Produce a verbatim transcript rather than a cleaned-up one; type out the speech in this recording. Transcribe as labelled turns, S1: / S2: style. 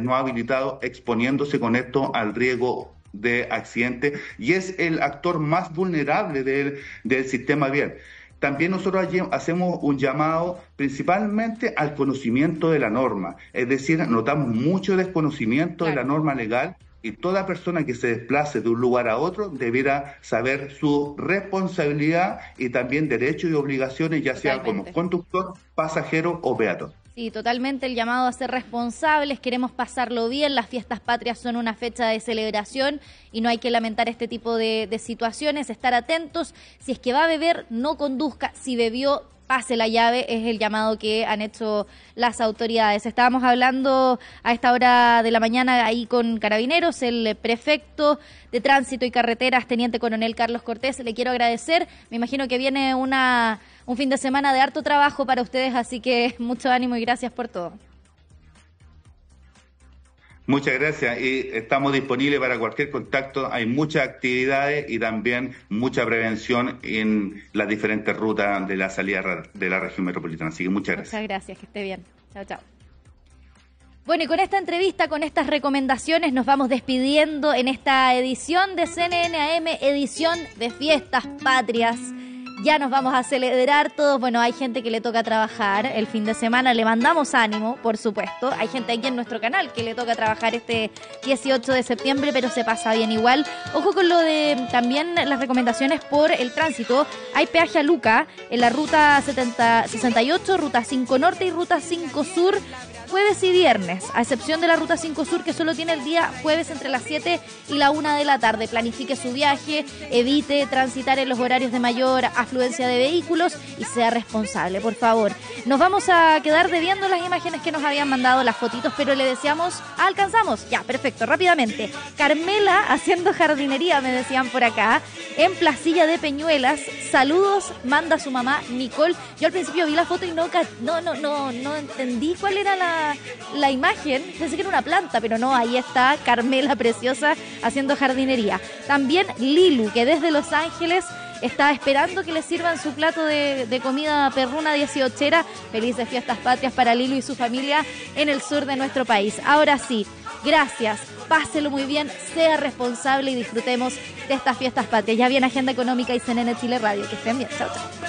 S1: no habilitados, exponiéndose con esto al riesgo de accidente, y es el actor más vulnerable del, del sistema vial. También nosotros allí hacemos un llamado principalmente al conocimiento de la norma, es decir, notamos mucho desconocimiento de la norma legal, y toda persona que se desplace de un lugar a otro deberá saber su responsabilidad y también derechos y obligaciones, ya sea como conductor, pasajero o peatón.
S2: Sí, totalmente el llamado a ser responsables, queremos pasarlo bien, las fiestas patrias son una fecha de celebración y no hay que lamentar este tipo de, de situaciones, estar atentos, si es que va a beber, no conduzca, si bebió, pase la llave, es el llamado que han hecho las autoridades. Estábamos hablando a esta hora de la mañana ahí con Carabineros, el prefecto de Tránsito y Carreteras, Teniente Coronel Carlos Cortés, le quiero agradecer, me imagino que viene una... un fin de semana de harto trabajo para ustedes, así que mucho ánimo y gracias por todo.
S1: Muchas gracias y estamos disponibles para cualquier contacto. Hay muchas actividades y también mucha prevención en las diferentes rutas de la salida de la región metropolitana. Así que muchas gracias.
S2: Muchas gracias, que esté bien. Chao, chao. Bueno, y con esta entrevista, con estas recomendaciones, nos vamos despidiendo en esta edición de C N N A M, edición de Fiestas Patrias. Ya nos vamos a celebrar todos. Bueno, hay gente que le toca trabajar el fin de semana, le mandamos ánimo, por supuesto. Hay gente aquí en nuestro canal que le toca trabajar este dieciocho de septiembre, pero se pasa bien igual. Ojo con lo de también las recomendaciones por el tránsito. Hay peaje a Luca en la ruta setenta, sesenta y ocho, ruta cinco Norte y ruta cinco Sur, jueves y viernes, a excepción de la ruta cinco Sur, que solo tiene el día jueves entre las siete y la una de la tarde. Planifique su viaje, evite transitar en los horarios de mayor afluencia de vehículos y sea responsable, por favor. Nos vamos a quedar debiendo las imágenes que nos habían mandado, las fotitos, pero le deseamos... Ah, alcanzamos. Ya, perfecto, rápidamente. Carmela haciendo jardinería, me decían por acá, en Placilla de Peñuelas. Saludos, manda su mamá Nicole. Yo al principio vi la foto y no, no, no, no, no entendí cuál era la, la imagen. Pensé que era una planta, pero no, ahí está Carmela preciosa haciendo jardinería. También Lilu, que desde Los Ángeles está esperando que le sirvan su plato de, de comida perruna dieciochera. Felices fiestas patrias para Lilu y su familia en el sur de nuestro país. Ahora sí, gracias, páselo muy bien, sea responsable y disfrutemos de estas fiestas patrias. Ya viene Agenda Económica y C N N Chile Radio. Que estén bien, chao, chao.